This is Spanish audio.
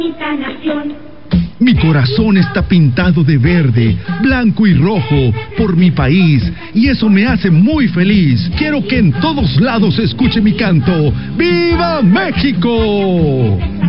nación. Mi corazón está pintado de verde, blanco y rojo por mi país, y eso me hace muy feliz. Quiero que en todos lados se escuche mi canto. ¡Viva México!